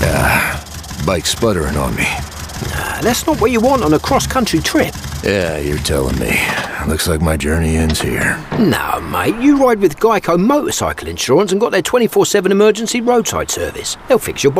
Bike sputtering on me. That's not what you want on a cross-country trip. Yeah, you're telling me. Looks like my journey ends here. No, mate, you ride with Geico motorcycle insurance and got their 24/7 emergency roadside service. They'll fix your bike